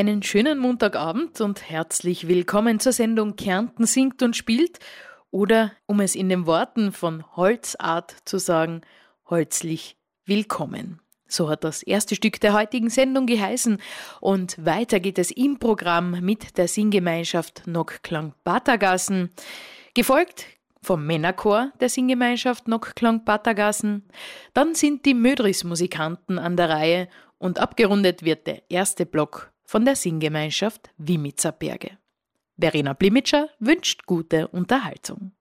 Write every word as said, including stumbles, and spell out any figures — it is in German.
Einen schönen Montagabend und herzlich willkommen zur Sendung Kärnten singt und spielt oder, um es in den Worten von Holzart zu sagen, holzlich willkommen. So hat das erste Stück der heutigen Sendung geheißen und weiter geht es im Programm mit der Singgemeinschaft Nockklang Batergassen, gefolgt vom Männerchor der Singgemeinschaft Nockklang Batergassen. Dann sind die Mödris-Musikanten an der Reihe und abgerundet wird der erste Block von der Singgemeinschaft Wimitzer Berge. Verena Blimitscher wünscht gute Unterhaltung.